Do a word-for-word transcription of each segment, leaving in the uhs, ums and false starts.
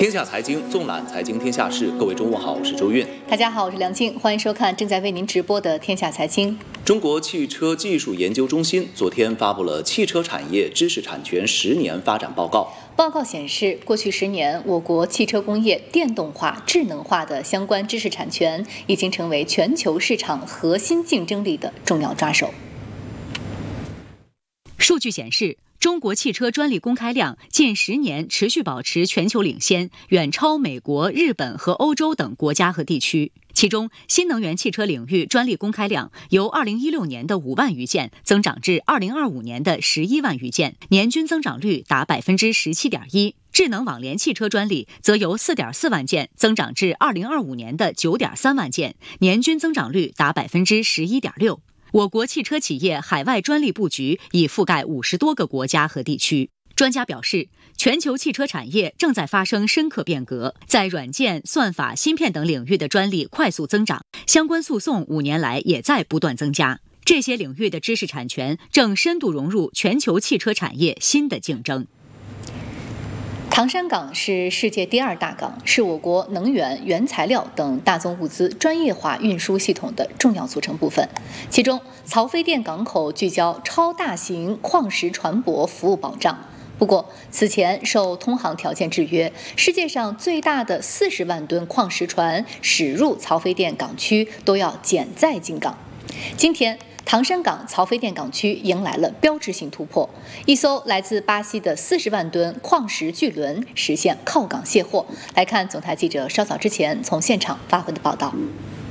天下财经纵览财经天下事，各位中午好，我是周韵。 大家好，我是梁静，欢迎收看正在为您直播的天下财经。 中国汽车技术研究中心昨天发布了汽车产业知识产权十年发展报告。 报告显示，过去十年，我国汽车工业电动化、智能化的相关知识产权已经成为全球市场核心竞争力的重要抓手。 数据显示，中国汽车专利公开量近十年持续保持全球领先，远超美国、日本和欧洲等国家和地区。其中，新能源汽车领域专利公开量由二零一六年的五万余件增长至二零二五年的十一万余件，年均增长率达百分之十七点一。智能网联汽车专利则由四点四万件增长至二零二五年的九点三万件，年均增长率达百分之十一点六。我国汽车企业海外专利布局已覆盖五十多个国家和地区。专家表示，全球汽车产业正在发生深刻变革，在软件、算法、芯片等领域的专利快速增长，相关诉讼五年来也在不断增加。这些领域的知识产权正深度融入全球汽车产业新的竞争。 唐山港是世界第二大港，是我国能源、原材料等大宗物资专业化运输系统的重要组成部分。其中，曹妃甸港口聚焦超大型矿石船舶服务保障。不过，此前受通航条件制约，世界上最大的四十万吨矿石船驶入曹妃甸港区都要减载进港。今天，唐山港曹妃甸港区迎来了标志性突破，一艘来自巴西的四十万吨矿石巨轮实现靠港卸货。来看总台记者稍早之前从现场发回的报道。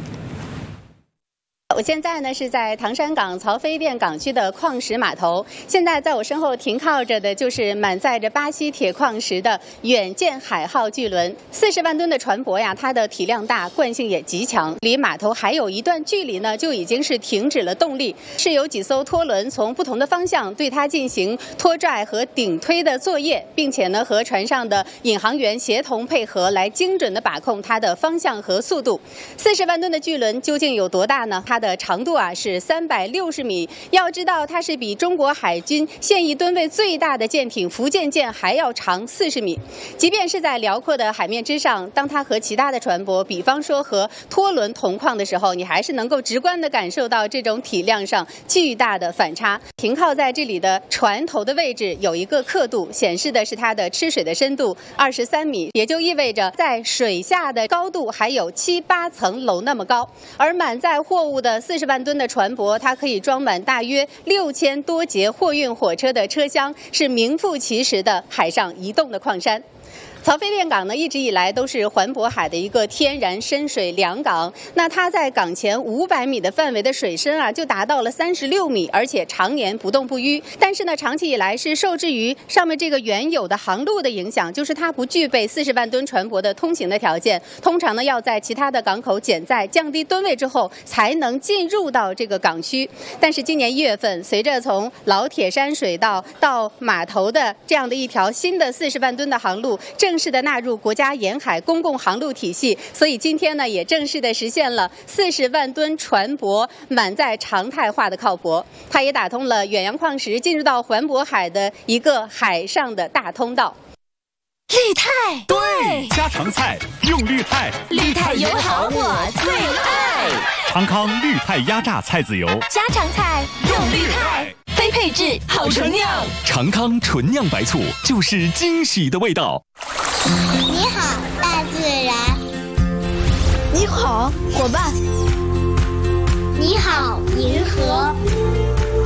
我现在呢是在唐山港曹妃甸港区的矿石码头，现在在我身后停靠着的就是满载着巴西铁矿石的远见海号巨轮，四十万吨的船舶呀，它的体量大，惯性也极强，离码头还有一段距离呢，就已经是停止了动力，是有几艘拖轮从不同的方向对它进行拖拽和顶推的作业，并且呢和船上的引航员协同配合，来精准的把控它的方向和速度。四十万吨的巨轮究竟有多大呢？它的长度啊是三百六十米，要知道它是比中国海军现役吨位最大的舰艇福建舰还要长四十米。即便是在辽阔的海面之上，当它和其他的船舶，比方说和拖轮同况的时候，你还是能够直观的感受到这种体量上巨大的反差。停靠在这里的船头的位置有一个刻度，显示的是它的吃水的深度二十三米，也就意味着在水下的高度还有七八层楼那么高。而满载货物的四十万吨的船舶，它可以装满大约六千多节货运火车的车厢，是名副其实的海上移动的矿山。曹妃甸港呢，一直以来都是环渤海的一个天然深水良港。那它在港前五百米的范围的水深啊，就达到了三十六米，而且常年不动不淤。但是呢，长期以来是受制于上面这个原有的航路的影响，就是它不具备四十万吨船舶的通行的条件。通常呢，要在其他的港口减载、降低吨位之后，才能进入到这个港区。但是今年一月份，随着从老铁山水道到码头的这样的一条新的四十万吨的航路，正式的纳入国家沿海公共航路体系，所以今天呢，也正式的实现了四十万吨船舶满载常态化的靠泊。它也打通了远洋矿石进入到环渤海的一个海上的大通道。 绿泰， 对，家常菜用绿泰， 绿泰油好我最爱。 长康绿泰压榨菜籽油， 家常菜用绿泰，非配置好纯酿。 长康纯酿白醋就是惊喜的味道。 你好，大自然。 你好，伙伴。 你好，银河。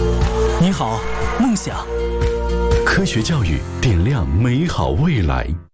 你好，梦想。 科学教育点亮美好未来。